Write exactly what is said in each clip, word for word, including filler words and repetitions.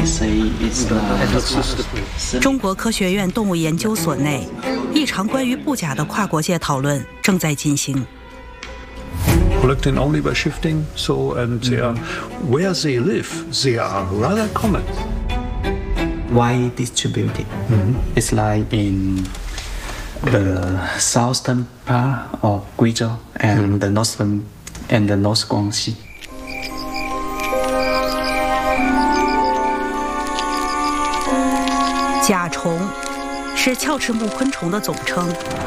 中国科学院动物研究所内，一场关于布甲的跨国界讨论正在进行。 Collecting only by shifting, so and they are, where they live, they are rather common. Wide distributed. Mm-hmm. It's like in the southern part of Guizhou and mm-hmm. the northern and the North Guangxi. 甲虫是鞘翅目昆虫的总称，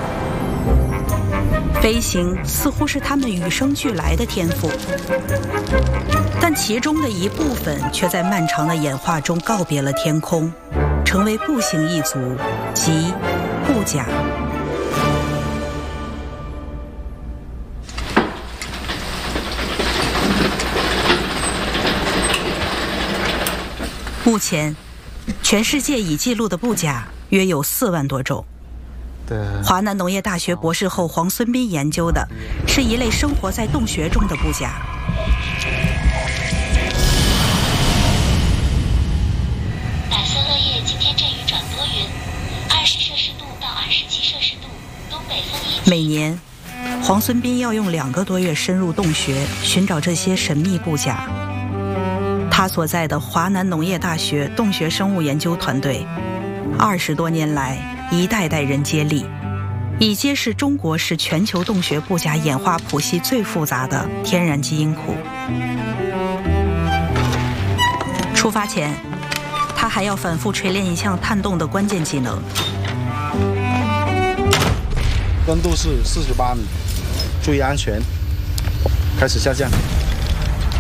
飞行似乎是它们与生俱来的天赋，但其中的一部分却在漫长的演化中告别了天空，成为步行一族，即步甲。目前全世界已记录的步甲约有四万多种。华南农业大学博士后黄孙斌研究的是一类生活在洞穴中的步甲。 打色落叶，今天阵雨转多云，二十摄氏度到二十七摄氏度，东北风一。 每年，黄孙斌要用两个多月深入洞穴寻找这些神秘步甲。他所在的华南农业大学洞穴生物研究团队，二十多年来一代代人接力，已揭示中国是全球洞穴步甲演化谱系最复杂的天然基因库。出发前，他还要反复锤炼一项探洞的关键技能。 深度是四十八米，注意安全。开始下降。